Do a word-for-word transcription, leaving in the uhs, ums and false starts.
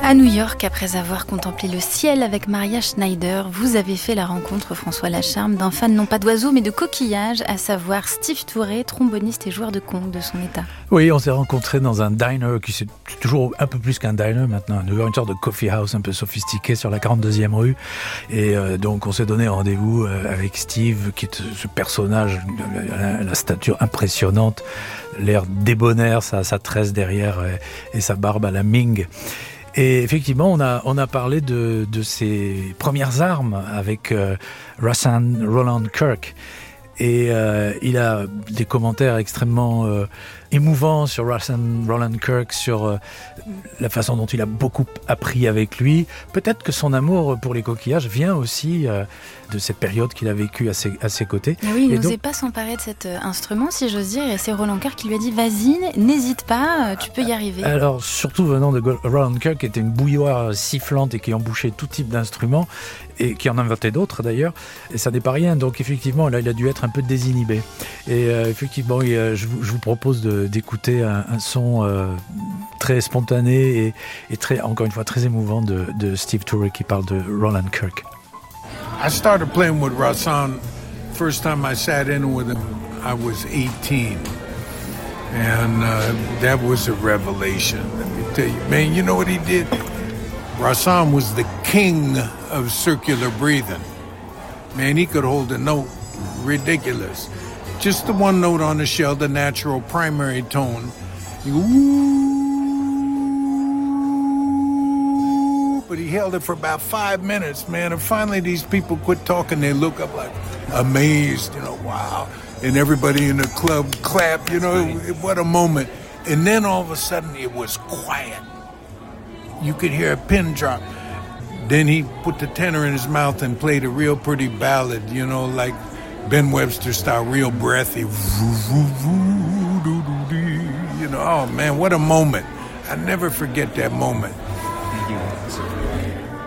À New York, après avoir contemplé le ciel avec Maria Schneider, vous avez fait la rencontre, François Lacharme, d'un fan non pas d'oiseaux mais de coquillages, à savoir Steve Touré, tromboniste et joueur de congue de son état. Oui, on s'est rencontrés dans un diner qui c'est toujours un peu plus qu'un diner maintenant, une sorte de coffee house un peu sophistiqué sur la quarante-deuxième rue. Et euh, donc on s'est donné rendez-vous euh, avec Steve, qui est ce personnage, la, la stature impressionnante, l'air débonnaire, sa, sa tresse derrière et, et sa barbe à la Ming. Et effectivement, on a, on a parlé de, de ses premières armes avec euh, Rahsaan Roland Kirk. Et euh, il a des commentaires extrêmement euh, émouvants sur Rahsaan Roland Kirk, sur euh, la façon dont il a beaucoup appris avec lui. Peut-être que son amour pour les coquillages vient aussi euh, de cette période qu'il a vécue à ses, à ses côtés. Et oui, il et n'osait donc, pas s'emparer de cet instrument, si j'ose dire, et c'est Roland Kirk qui lui a dit « Vas-y, n'hésite pas, tu peux y arriver ». Alors, surtout venant de Roland Kirk, qui était une bouilloire sifflante et qui embouchait tout type d'instruments, et qui en inventait d'autres d'ailleurs, et ça n'est pas rien. Donc effectivement, là, il a dû être un peu désinhibé. Et euh, effectivement, il, euh, je, vous, je vous propose de, d'écouter un, un son euh, très spontané et, et très, encore une fois, très émouvant de, de Steve Touré qui parle de Roland Kirk. I started playing with Rahsaan. First time I sat in with him, I was eighteen. And uh, that was a revelation. Let me tell you, man, you know what he did? Rahsaan was the king of circular breathing. Man, he could hold a note, ridiculous. Just the one note on the shell, the natural primary tone. He, ooh, but he held it for about five minutes, man. And finally, these people quit talking. They look up like amazed, you know, wow. And everybody in the club clapped, you know, what a moment. And then all of a sudden, it was quiet. You could hear a pin drop. Then he put the tenor in his mouth and played a real pretty ballad, you know, like Ben Webster style, real breathy. You know, oh man, what a moment. I never forget that moment. Thank you.